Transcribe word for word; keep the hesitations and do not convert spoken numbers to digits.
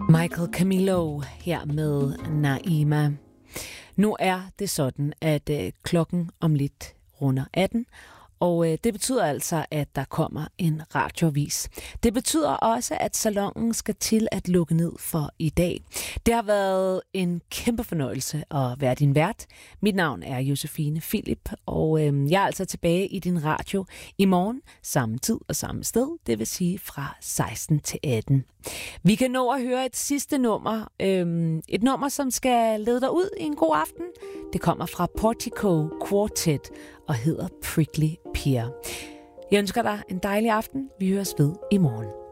Michael Camilo her med Naima. Nu er det sådan, at øh, klokken om lidt runder atten, og øh, det betyder altså, at der kommer en radioavis. Det betyder også, at salonen skal til at lukke ned for i dag. Det har været en kæmpe fornøjelse at være din vært. Mit navn er Josefine Philip, og øh, jeg er altså tilbage i din radio i morgen, samme tid og samme sted, det vil sige fra seksten til atten. Vi kan nå at høre et sidste nummer, øh, et nummer, som skal lede dig ud i en god aften. Det kommer fra Portico Quartet og hedder Prickly Pear. Jeg ønsker dig en dejlig aften. Vi høres ved i morgen.